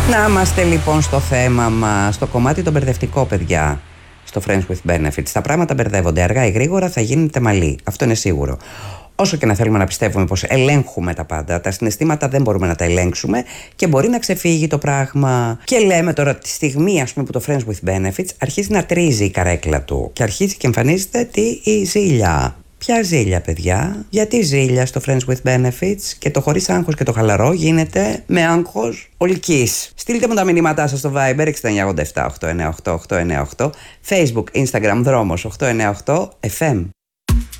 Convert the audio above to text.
Να είμαστε λοιπόν στο θέμα μας, στο κομμάτι το μπερδευτικό, παιδιά. Στο Friends with Benefits. Τα πράγματα μπερδεύονται. Αργά ή γρήγορα θα γίνετε μαλλί. Αυτό είναι σίγουρο. Όσο και να θέλουμε να πιστεύουμε πως ελέγχουμε τα πάντα, τα συναισθήματα δεν μπορούμε να τα ελέγξουμε και μπορεί να ξεφύγει το πράγμα. Και λέμε τώρα τη στιγμή, ας πούμε, που το Friends with Benefits αρχίζει να τρίζει η καρέκλα του και αρχίζει και εμφανίζεται η ζήλια. Ποια ζήλια, παιδιά? Γιατί ζήλια στο Friends with Benefits και το χωρίς άγχος και το χαλαρό γίνεται με άγχος ολικής? Στείλτε μου τα μηνύματά σας στο Viber 6987 898 898, Facebook, Instagram, Δρόμος 898 FM.